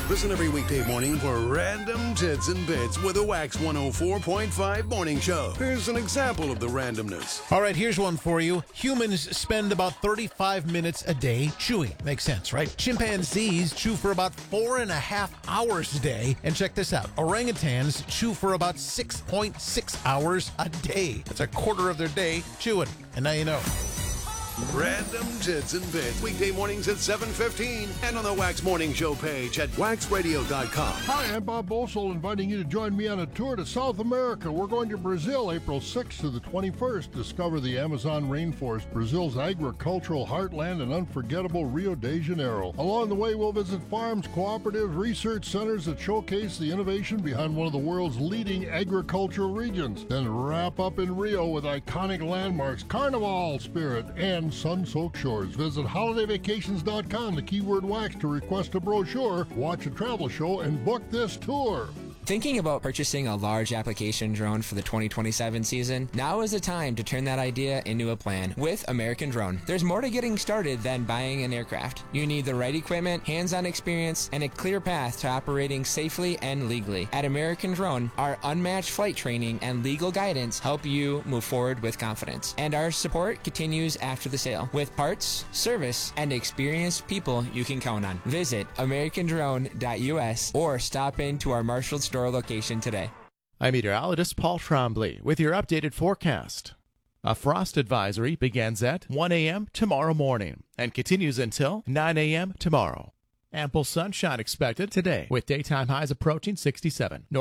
Listen every weekday morning for Random Tits and Bits with a Wax 104.5 morning show. Here's an example of the randomness. All right, here's one for you. Humans spend about 35 minutes a day chewing. Makes sense, right? Chimpanzees chew for about 4.5 hours a day. And check this out. Orangutans chew for about 6.6 hours a day. That's a quarter of their day chewing. And now you know. Random Tits and Bits. Weekday mornings at 7:15 and on the Wax Morning Show page at waxradio.com. Hi, I'm Bob Bosold, inviting you to join me on a tour to South America. We're going to Brazil April 6th to the 21st. Discover the Amazon rainforest, Brazil's agricultural heartland, and unforgettable Rio de Janeiro. Along the way, we'll visit farms, cooperatives, research centers that showcase the innovation behind one of the world's leading agricultural regions. Then wrap up in Rio with iconic landmarks, Carnival spirit, and sun-soaked shores. Visit holidayvacations.com, the keyword wax, to request a brochure, watch a travel show, and book this tour. Thinking about purchasing a large application drone for the 2027 season? Now is the time to turn that idea into a plan with American Drone. There's more to getting started than buying an aircraft. You need the right equipment, hands-on experience, and a clear path to operating safely and legally. At American Drone, our unmatched flight training and legal guidance help you move forward with confidence. And our support continues after the sale with parts, service, and experienced people you can count on. Visit americandrone.us or stop into our Marshall store location today. I'm meteorologist Paul Trombley with your updated forecast. A frost advisory begins at 1 a.m. tomorrow morning and continues until 9 a.m. tomorrow. Ample sunshine expected today with daytime highs approaching 67.